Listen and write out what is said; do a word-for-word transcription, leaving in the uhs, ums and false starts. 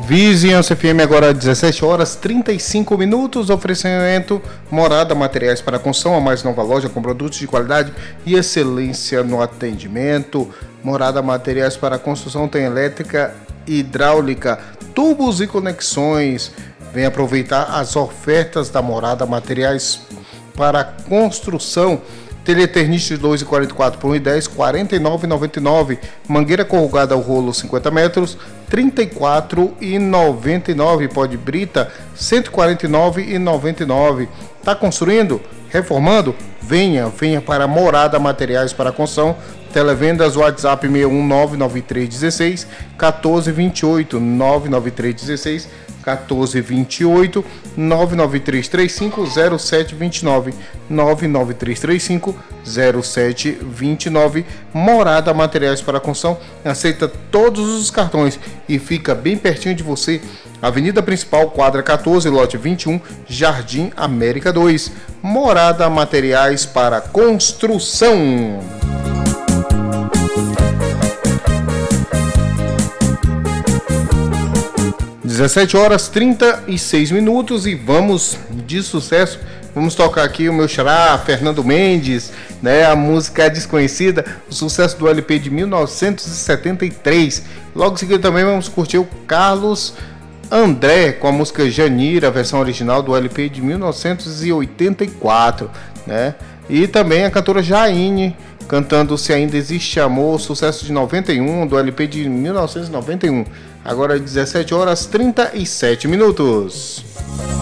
Vizinhança F M agora dezessete horas trinta e cinco minutos, oferecimento Morada Materiais para Construção, a mais nova loja com produtos de qualidade e excelência no atendimento. Morada Materiais para Construção tem elétrica, hidráulica, tubos e conexões. Vem aproveitar as ofertas da Morada Materiais para Construção. Teleternite de dois e quarenta e quatro por um e dez, quarenta e nove e noventa e nove. Mangueira corrugada ao rolo cinquenta metros, trinta e quatro e noventa e nove. Pó de brita, cento e quarenta e nove e noventa e nove. Tá construindo? Reformando? Venha, venha para Morada Materiais para Construção. Televendas WhatsApp seis um nove nove três um seis um quatro dois oito, nove nove três um seis um quatro dois oito, nove nove três três cinco zero sete dois nove, nove nove três três cinco zero sete dois nove. Morada Materiais para Construção aceita todos os cartões e fica bem pertinho de você. Avenida Principal, quadra quatorze, lote vinte e um, Jardim América dois. Morada Materiais para Construção. dezessete horas trinta e seis minutos e vamos de sucesso. Vamos tocar aqui o meu xará, Fernando Mendes, né? A música Desconhecida, o sucesso do L P de mil novecentos e setenta e três. Logo em seguida também vamos curtir o Carlos André com a música Janira, a versão original do L P de mil novecentos e oitenta e quatro, né? E também a cantora Jaine cantando Se Ainda Existe Amor, sucesso de noventa e um, do L P de mil novecentos e noventa e um. Agora dezessete horas trinta e sete minutos.